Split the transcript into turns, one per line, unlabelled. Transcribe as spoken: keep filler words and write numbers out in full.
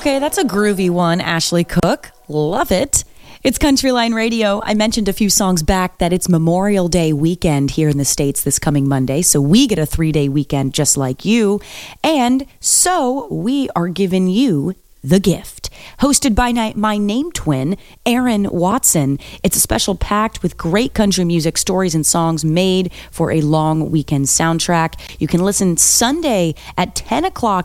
Okay, that's a groovy one, Ashley Cook. Love it. It's Countryline Radio. I mentioned a few songs back that it's Memorial Day weekend here in the States this coming Monday, so we get a three-day weekend just like you. And so we are giving you The Gift, hosted by my name twin, Aaron Watson. It's a special packed with great country music, stories, and songs made for a long weekend soundtrack. You can listen Sunday at ten o'clock